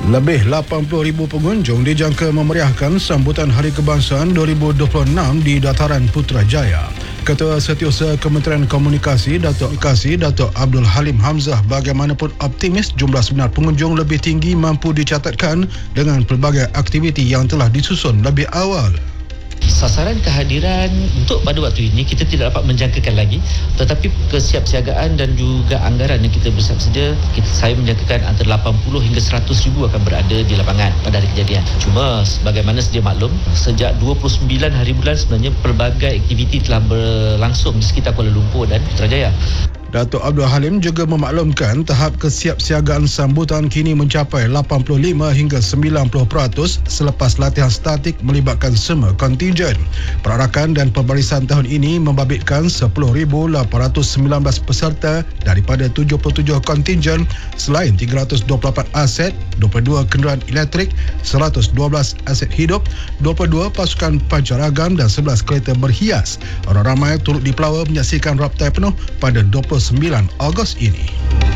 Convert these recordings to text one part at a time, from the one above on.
Lebih 80,000 pengunjung dijangka memeriahkan sambutan Hari Kebangsaan 2026 di Dataran Putrajaya. Ketua Setiausaha Kementerian Komunikasi Dato' Abdul Halim Hamzah bagaimanapun optimis jumlah sebenar pengunjung lebih tinggi mampu dicatatkan dengan pelbagai aktiviti yang telah disusun lebih awal. Sasaran kehadiran untuk pada waktu ini kita tidak dapat menjangkakan lagi, tetapi kesiapsiagaan dan juga anggaran yang kita bersedia, saya menjangkakan antara 80 hingga 100 ribu akan berada di lapangan pada hari kejadian. Cuma sebagaimana sedia maklum, sejak 29 hari bulan sebenarnya pelbagai aktiviti telah berlangsung di sekitar Kuala Lumpur dan Putrajaya. Dato' Abdul Halim juga memaklumkan tahap kesiapsiagaan sambutan kini mencapai 85 hingga 90% selepas latihan statik melibatkan semua kontingen. Perarakan dan pembarisan tahun ini membabitkan 10,819 peserta daripada 77 kontingen selain 328 aset, 22 kenderaan elektrik, 112 aset hidup, 22 pasukan pancaragam dan 11 kereta berhias. Orang ramai turut dipelawa menyaksikan raptai penuh pada 29 Ogos ini.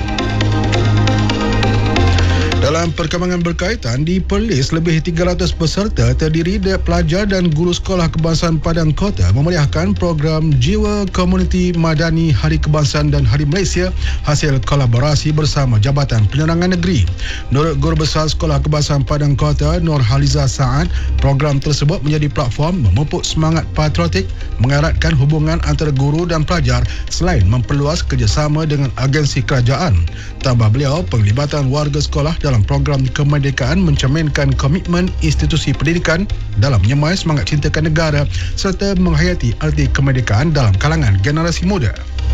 Dalam perkembangan berkaitan, di Perlis lebih 300 peserta terdiri dari pelajar dan guru Sekolah Kebangsaan Padang Kota memeriahkan program Jiwa Komuniti Madani Hari Kebangsaan dan Hari Malaysia hasil kolaborasi bersama Jabatan Penerangan Negeri. Menurut Guru Besar Sekolah Kebangsaan Padang Kota Nur Haliza Saad, program tersebut menjadi platform memupuk semangat patriotik, mengeratkan hubungan antara guru dan pelajar selain memperluas kerjasama dengan agensi kerajaan. Tambah beliau, penglibatan warga sekolah dalam program kemerdekaan mencerminkan komitmen institusi pendidikan dalam menyemai semangat cintakan negara serta menghayati arti kemerdekaan dalam kalangan generasi muda.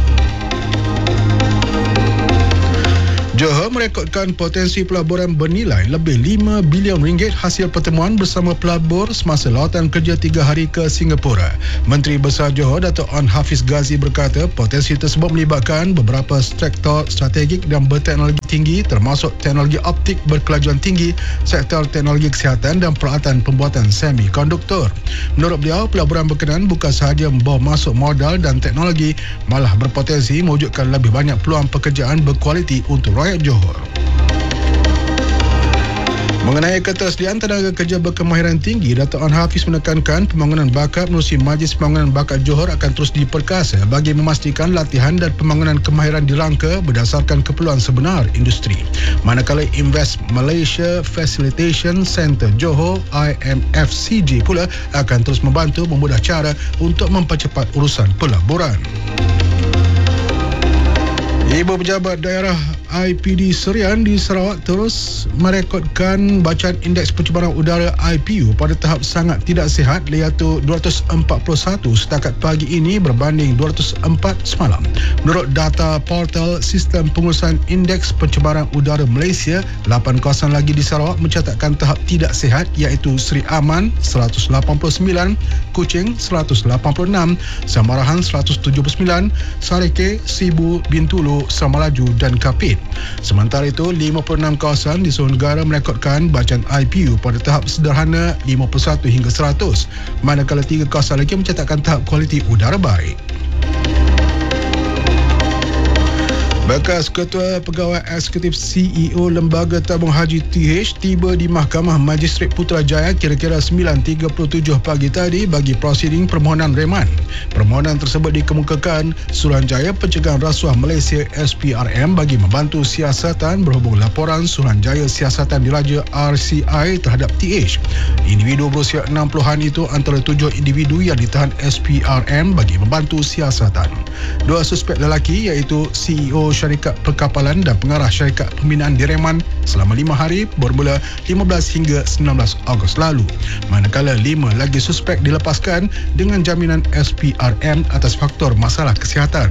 Johor merekodkan potensi pelaburan bernilai lebih 5 bilion ringgit hasil pertemuan bersama pelabur semasa lawatan kerja 3 hari ke Singapura. Menteri Besar Johor Dato' Onn Hafiz Ghazi berkata potensi tersebut melibatkan beberapa sektor strategik dan berteknologi tinggi termasuk teknologi optik berkelajuan tinggi, sektor teknologi kesihatan dan peralatan pembuatan semikonduktor. Menurut beliau, pelaburan berkenaan bukan sahaja membawa masuk modal dan teknologi, malah berpotensi mewujudkan lebih banyak peluang pekerjaan berkualiti untuk rakyat Johor. Mengenai ketersediaan tenaga kerja berkemahiran tinggi, Dato' Onn Hafiz menekankan pembangunan bakat menerusi Majlis Pembangunan Bakat Johor akan terus diperkasa bagi memastikan latihan dan pembangunan kemahiran dirangka berdasarkan keperluan sebenar industri. Manakala Invest Malaysia Facilitation Centre Johor IMFCJ pula akan terus membantu memudah cara untuk mempercepat urusan pelaburan. Ibu Pejabat Daerah IPD Serian di Sarawak terus merekodkan bacaan Indeks Pencemaran Udara IPU pada tahap sangat tidak sihat iaitu 241 setakat pagi ini berbanding 204 semalam. Menurut data portal Sistem Pengurusan Indeks Pencemaran Udara Malaysia, 8 kawasan lagi di Sarawak mencatatkan tahap tidak sihat iaitu Seri Aman 189, Kuching 186, Samarahan 179, Sarike, Sibu, Bintulu, Samalaju dan Kapit. Sementara itu, 56 kawasan di seluruh negara merekodkan bacaan IPU pada tahap sederhana 51 hingga 100, manakala 3 kawasan lagi mencatatkan tahap kualiti udara baik. Bekas Ketua Pegawai Eksekutif CEO Lembaga Tabung Haji TH tiba di Mahkamah Magistrate Putrajaya kira-kira 9.37 pagi tadi bagi prosiding permohonan reman. Permohonan tersebut dikemukakan Suruhanjaya Pencegahan Rasuah Malaysia SPRM bagi membantu siasatan berhubung laporan Suruhanjaya Siasatan Diraja RCI terhadap TH. Individu berusia 60-an itu antara 7 individu yang ditahan SPRM bagi membantu siasatan. 2 suspek lelaki iaitu CEO Syarikat Perkapalan dan Pengarah Syarikat Pembinaan direman selama 5 hari bermula 15 hingga 19 Ogos lalu. Manakala 5 lagi suspek dilepaskan dengan jaminan SPRM atas faktor masalah kesihatan.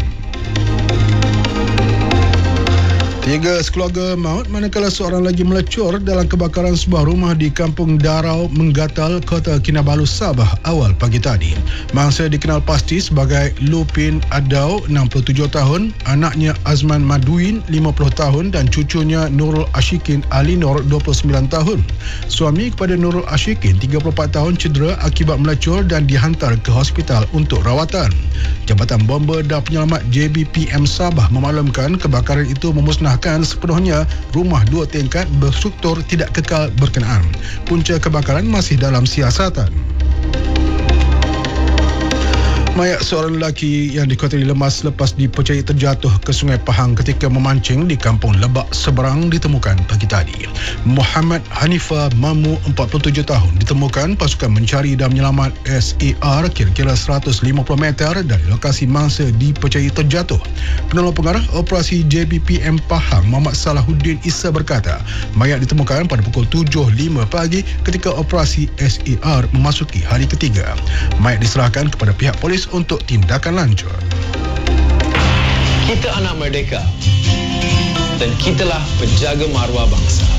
3 sekeluarga maut manakala seorang lagi melecur dalam kebakaran sebuah rumah di Kampung Darau, Menggatal, Kota Kinabalu, Sabah awal pagi tadi. Mangsa dikenal pasti sebagai Lupin Adau, 67 tahun, anaknya Azman Maduin, 50 tahun dan cucunya Nurul Ashikin Ali Nur, 29 tahun. Suami kepada Nurul Ashikin, 34 tahun, cedera akibat melecur dan dihantar ke hospital untuk rawatan. Jabatan Bomba dan Penyelamat JBPM Sabah memaklumkan kebakaran itu memusnahkan merupakan sepenuhnya rumah 2 tingkat berstruktur tidak kekal berkenaan. Punca kebakaran masih dalam siasatan. Mayat seorang lelaki yang diketahui lemas lepas dipercayai terjatuh ke Sungai Pahang ketika memancing di Kampung Lebak Seberang ditemukan pagi tadi. Muhammad Hanifah Mamu, 47 tahun, ditemukan pasukan mencari dan menyelamat SAR kira-kira 150 meter dari lokasi mangsa dipercayai terjatuh. Penolong pengarah operasi JBPM Pahang, Muhammad Salahuddin Issa berkata, mayat ditemukan pada pukul 7.05 pagi ketika operasi SAR memasuki hari ketiga. Mayat diserahkan kepada pihak polis untuk tindakan lanjut. Kita anak merdeka dan kitalah penjaga maruah bangsa.